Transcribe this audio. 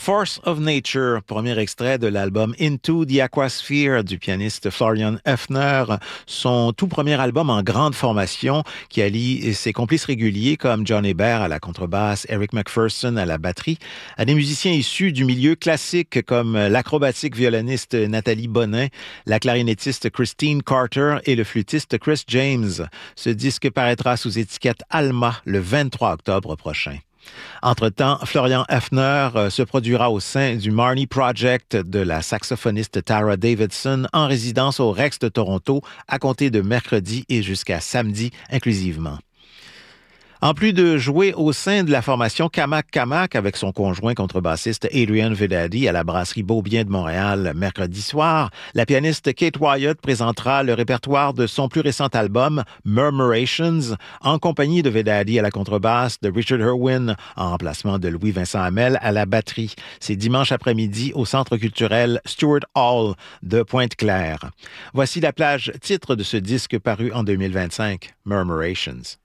Force of Nature, premier extrait de l'album Into the Aquasphere du pianiste Florian Hefner, son tout premier album en grande formation qui allie ses complices réguliers comme John Hébert à la contrebasse, Eric McPherson à la batterie, à des musiciens issus du milieu classique comme l'acrobatique violoniste Nathalie Bonin, la clarinettiste Christine Carter et le flûtiste Chris James. Ce disque paraîtra sous étiquette Alma le 23 octobre prochain. Entre-temps, Florian Hefner se produira au sein du Marnie Project de la saxophoniste Tara Davidson en résidence au Rex de Toronto à compter de mercredi et jusqu'à samedi inclusivement. En plus de jouer au sein de la formation Kamak Kamak avec son conjoint contrebassiste Adrian Vedadi à la brasserie Beaubien de Montréal mercredi soir, la pianiste Kate Wyatt présentera le répertoire de son plus récent album Murmurations en compagnie de Vedadi à la contrebasse, de Richard Irwin en remplacement de Louis-Vincent Hamel à la batterie. C'est dimanche après-midi au Centre culturel Stuart Hall de Pointe-Claire. Voici la plage titre de ce disque paru en 2025, Murmurations.